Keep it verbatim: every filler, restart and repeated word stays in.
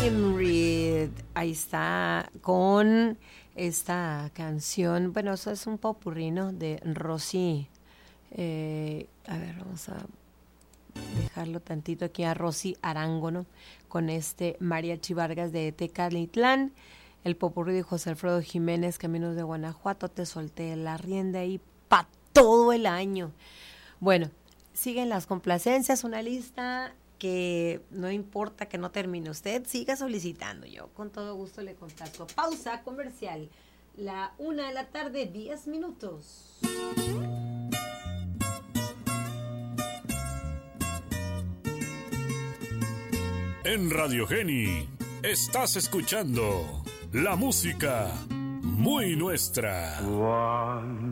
Jim Reed, ahí está, con esta canción, bueno, eso es un popurrí, ¿no? De Rosy, eh, a ver, vamos a dejarlo tantito aquí a Rosy Arango, ¿no? Con este Mariachi Vargas de Tecalitlán, el popurrí de José Alfredo Jiménez, Caminos de Guanajuato, Te solté la rienda ahí pa' todo el año. Bueno, siguen las complacencias, una lista que no importa que no termine usted, siga solicitando, yo con todo gusto le complazco. Pausa comercial, la una de la tarde, diez minutos. En Radio Geni estás escuchando la música muy nuestra. One